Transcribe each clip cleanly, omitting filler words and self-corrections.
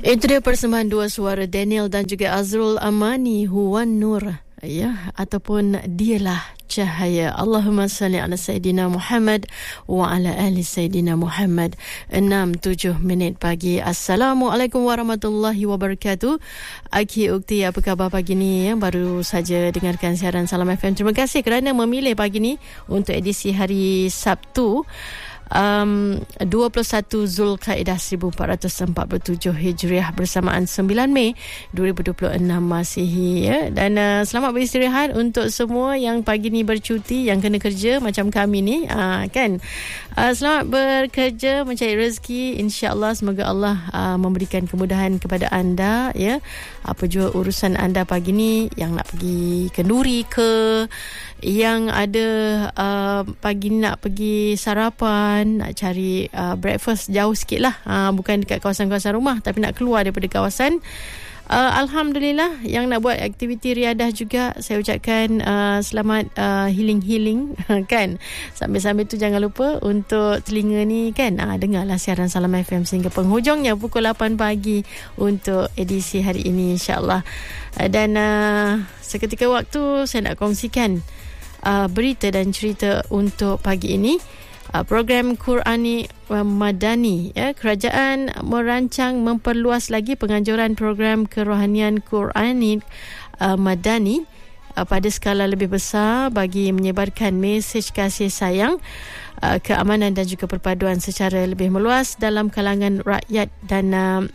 Itu dia persembahan dua suara Daniel dan juga Azrul Amani, Huwan Nur, ya, ataupun Dialah Cahaya. Allahumma salli ala Sayyidina Muhammad wa ala ali Sayyidina Muhammad. 6-7 minit pagi. Assalamualaikum warahmatullahi wabarakatuh. Aki Ukti, apa khabar pagi ni? Ya, baru saja dengarkan siaran Salam FM. Terima kasih kerana memilih pagi ni untuk edisi hari Sabtu 21 Zulkaidah 1447 Hijriah bersamaan 9 Mei 2026 Masihi, ya. Dan selamat beristirahat untuk semua yang pagi ni bercuti, yang kena kerja macam kami ni, kan. Selamat bekerja, mencari rezeki, insya-Allah. Semoga Allah memberikan kemudahan kepada anda, ya. Apa jua urusan anda pagi ni, yang nak pergi kenduri ke, yang ada pagi nak pergi sarapan, nak cari breakfast jauh sikit lah, bukan dekat kawasan-kawasan rumah tapi nak keluar daripada kawasan. Alhamdulillah. Yang nak buat aktiviti riadah juga, saya ucapkan selamat healing kan. Sambil-sambil tu jangan lupa untuk telinga ni kan, dengarlah siaran Salam FM sehingga penghujungnya pukul 8 pagi untuk edisi hari ini, insyaAllah. Dan seketika waktu saya nak kongsikan berita dan cerita untuk pagi ini. Program Qurani Madani, ya. Kerajaan merancang memperluas lagi penganjuran program kerohanian Qurani Madani pada skala lebih besar bagi menyebarkan mesej kasih sayang, keamanan dan juga perpaduan secara lebih meluas dalam kalangan rakyat. Dan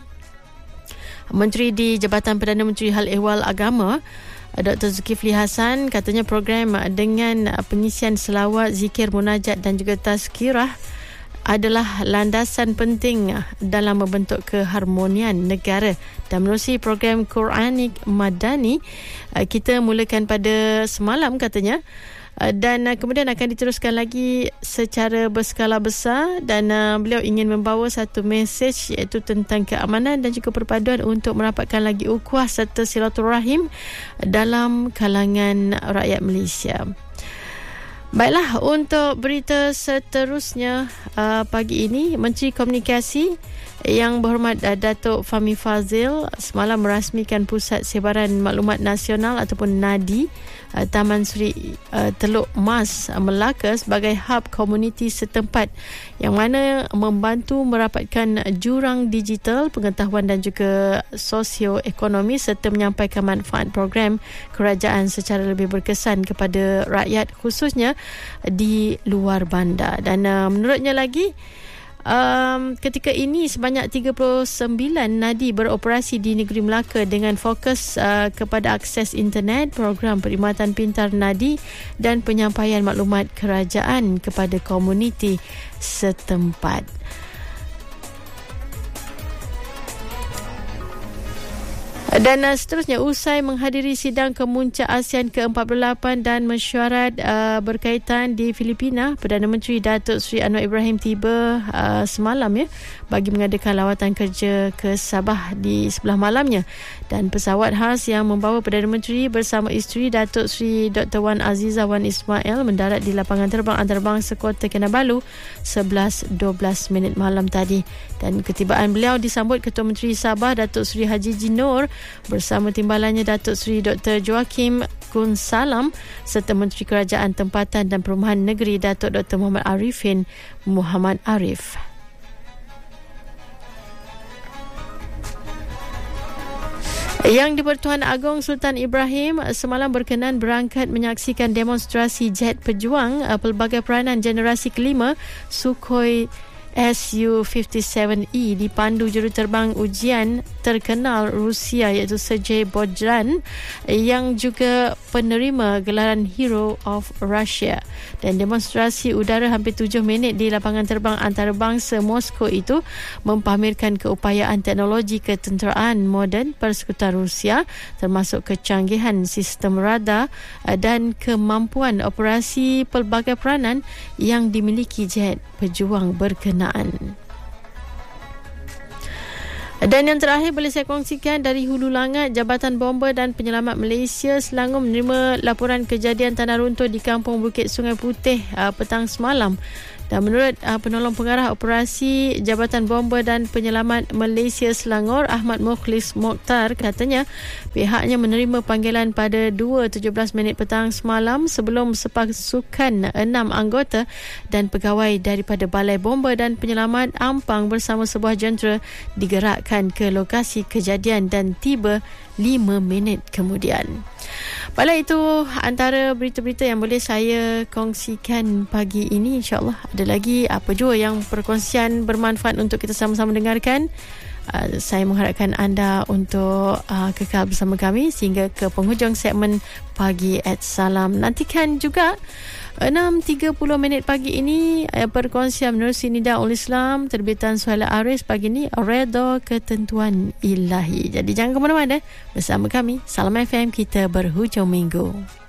Menteri di Jabatan Perdana Menteri Hal Ehwal Agama Dr. Zulkifli Hasan katanya program dengan pengisian selawat, zikir, munajat dan juga tazkirah adalah landasan penting dalam membentuk keharmonian negara. Dan menerusi program Qurani Madani, kita mulakan pada semalam katanya, dan kemudian akan diteruskan lagi secara berskala besar. Dan beliau ingin membawa satu mesej, iaitu tentang keamanan dan juga perpaduan untuk merapatkan lagi ukhuwah serta silaturahim dalam kalangan rakyat Malaysia. Baiklah, untuk berita seterusnya pagi ini, Menteri Komunikasi Yang Berhormat Datuk Fahmi Fadzil semalam merasmikan Pusat Sebaran Maklumat Nasional ataupun NADI Taman Seri Teluk Mas Melaka sebagai hub komuniti setempat yang mana membantu merapatkan jurang digital, pengetahuan dan juga sosioekonomi serta menyampaikan manfaat program kerajaan secara lebih berkesan kepada rakyat khususnya di luar bandar. Dan menurutnya lagi, ketika ini sebanyak 39 nadi beroperasi di negeri Melaka dengan fokus kepada akses internet, program perkhidmatan pintar nadi dan penyampaian maklumat kerajaan kepada komuniti setempat. Dan seterusnya, usai menghadiri sidang kemuncak ASEAN ke-48 dan mesyuarat berkaitan di Filipina, Perdana Menteri Datuk Seri Anwar Ibrahim tiba semalam, ya, bagi mengadakan lawatan kerja ke Sabah di sebelah malamnya. Dan pesawat khas yang membawa Perdana Menteri bersama isteri Datuk Seri Dr. Wan Azizah Wan Ismail mendarat di lapangan terbang antarabangsa Kota Kinabalu 11:12 minit malam tadi. Dan ketibaan beliau disambut Ketua Menteri Sabah Datuk Seri Haji Jinur bersama timbalannya Datuk Seri Dr. Joaquim Kunsalam serta Menteri Kerajaan Tempatan dan Perumahan Negeri Datuk Dr. Muhammad Arifin Muhammad Arif. Yang di-Pertuan Agong Sultan Ibrahim semalam berkenan berangkat menyaksikan demonstrasi jet pejuang pelbagai peranan generasi kelima Sukhoi Su-57E dipandu juruterbang ujian terkenal Rusia iaitu Sergei Bodran yang juga penerima gelaran Hero of Russia. Dan demonstrasi udara hampir 7 minit di lapangan terbang antarabangsa Moskow itu mempamerkan keupayaan teknologi ketenteraan moden Persekutuan Rusia, termasuk kecanggihan sistem radar dan kemampuan operasi pelbagai peranan yang dimiliki jet pejuang berkenaan. Dan yang terakhir boleh saya kongsikan dari Hulu Langat, Jabatan Bomba dan Penyelamat Malaysia Selangor menerima laporan kejadian tanah runtuh di Kampung Bukit Sungai Putih petang semalam. Dan menurut penolong pengarah operasi Jabatan Bomba dan Penyelamat Malaysia Selangor, Ahmad Mukhlis Mokhtar, katanya pihaknya menerima panggilan pada 2:17 petang semalam sebelum sepasukan 6 anggota dan pegawai daripada Balai Bomba dan Penyelamat Ampang bersama sebuah jentera digerakkan ke lokasi kejadian dan tiba 5 minit kemudian. Baiklah, itu antara berita-berita yang boleh saya kongsikan pagi ini. InsyaAllah ada lagi apa jua yang perkongsian bermanfaat untuk kita sama-sama dengarkan. Saya mengharapkan anda untuk kekal bersama kami sehingga ke penghujung segmen Pagi at Salam. Nantikan juga 6.30 pagi ini perkongsian menerusi Nida ul Islam terbitan Suhaila Aris pagi ini, Redha Ketentuan Ilahi. Jadi jangan ke mana-mana, bersama kami Salam FM, kita berhujung minggu.